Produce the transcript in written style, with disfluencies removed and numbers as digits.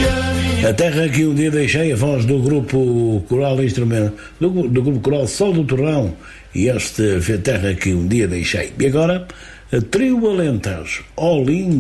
A terra que um dia deixei, a voz do grupo coral instrumento, do grupo coral Sol do Torrão, e este foi a terra que um dia deixei. E agora, a Trio Alentejo, All In.